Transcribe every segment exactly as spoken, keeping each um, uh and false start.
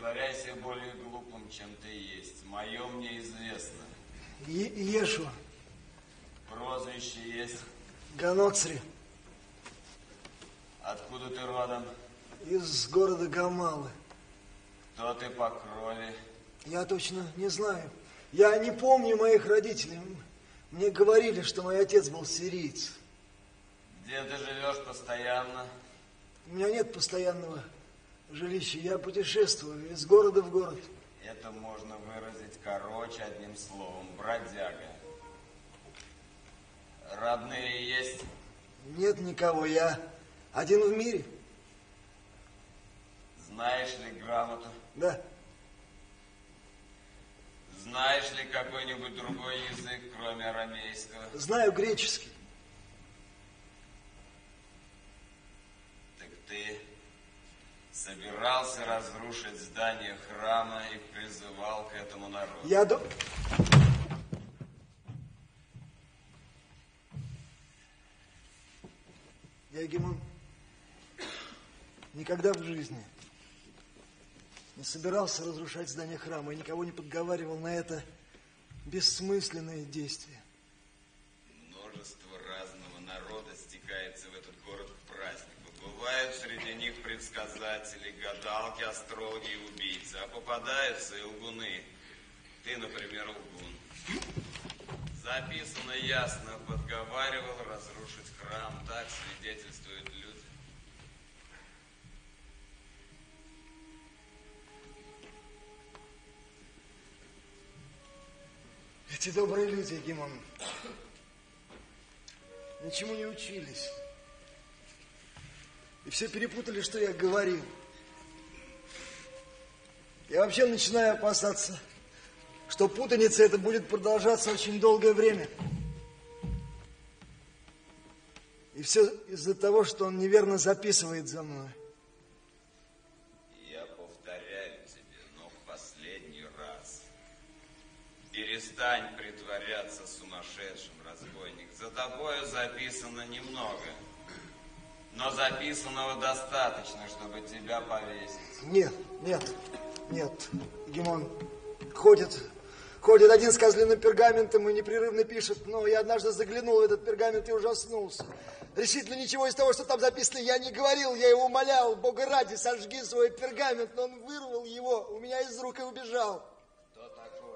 притворяйся более глупым, чем ты есть. Мое мне известно. Е Ешуа. Прозвище есть? Ганоцри. Откуда ты родом? Из города Гамалы. Кто ты по крови? Я точно не знаю. Я не помню моих родителей. Мне говорили, что мой отец был сириец. Где ты живешь постоянно? У меня нет постоянного жилища. Я путешествую из города в город. Это можно выразить короче одним словом. Бродяга. Родные есть? Нет никого. Я один в мире. Знаешь ли грамоту? Да. Знаешь ли какой-нибудь другой язык, кроме арамейского? Знаю греческий. Так ты собирался разрушить здание храма и призывал к этому народу? Я до... Я, Гимон, никогда в жизни не собирался разрушать здание храма и никого не подговаривал на это бессмысленное действие. Множество разного народа стекается в этот город к празднику. Бывают среди них предсказатели, гадалки, астрологи и убийцы, а попадаются и лгуны. Ты, например, лгун. Записано ясно, подговаривал разрушить храм, так свидетельствуют люди. Эти добрые люди, Гимон, ничему не учились. И все перепутали, что я говорил. Я вообще начинаю опасаться, что путаница эта будет продолжаться очень долгое время. И все из-за того, что он неверно записывает за мной. Я повторяю тебе, но в последний раз. Перестань притворяться сумасшедшим, разбойник. За тобою записано немного. Но записанного достаточно, чтобы тебя повесить. Нет, нет, нет, Гимон. Ходит, ходит один с козлиным пергаментом и непрерывно пишет. Но я однажды заглянул в этот пергамент и ужаснулся. Решительно ничего из того, что там записано, я не говорил. Я его умолял, Бога ради, сожги свой пергамент. Но он вырвал его у меня из рук и убежал. Кто такой?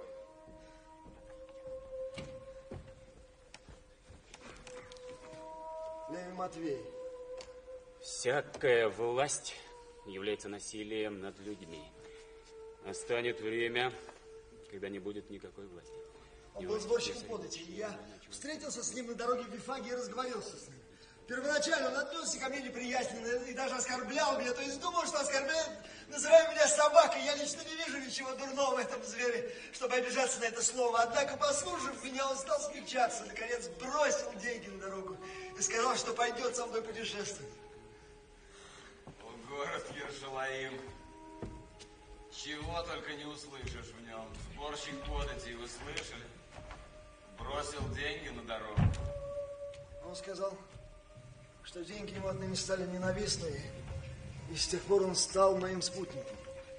Левий Матвей. Всякая власть является насилием над людьми. Настанет время, когда не будет никакой власти. Он был сборщиком подати, и я встретился с ним на дороге в Вифагии и разговорился с ним. Первоначально он отнесся ко мне неприязненно и даже оскорблял меня, то есть думал, что оскорбляет, называя меня собакой. Я лично не вижу ничего дурного в этом звере, чтобы обижаться на это слово. Однако, послушав меня, он стал смягчаться. Наконец, бросил деньги на дорогу и сказал, что пойдет со мной путешествовать. В город Ершалаим. Чего только не услышишь в нем. Сборщик подати, вы слышали? Бросил деньги на дорогу. Он сказал, что деньги ему отныне стали ненавистны, и с тех пор он стал моим спутником.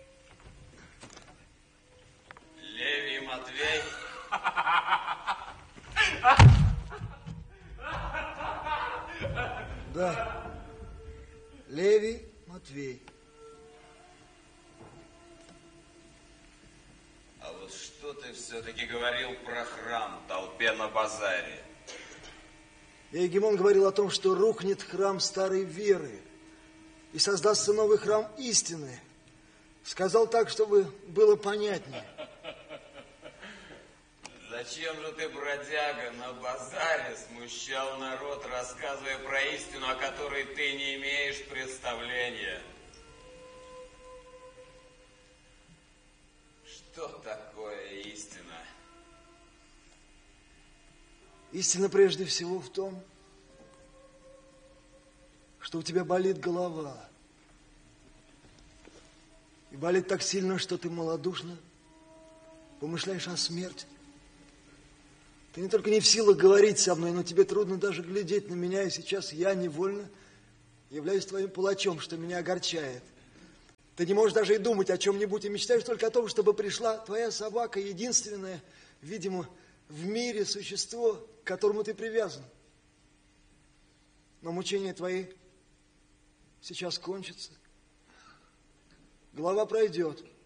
Левий Матвей. Да, Левий Матвей. А вот что ты все-таки говорил про храм толпе на базаре? Я, Егемон, говорил о том, что рухнет храм старой веры и создастся новый храм истины. Сказал так, чтобы было понятнее. Зачем же ты, бродяга, на базаре смущал народ, рассказывая про истину, о которой ты не имеешь представления? Что такое истина? Истина прежде всего в том, что у тебя болит голова. И болит так сильно, что ты малодушно помышляешь о смерти. Ты не только не в силах говорить со мной, но тебе трудно даже глядеть на меня, и сейчас я невольно являюсь твоим палачом, что меня огорчает. Ты не можешь даже и думать о чем-нибудь, и мечтаешь только о том, чтобы пришла твоя собака, единственное, видимо, в мире существо, к которому ты привязан. Но мучения твои сейчас кончатся. Голова пройдет.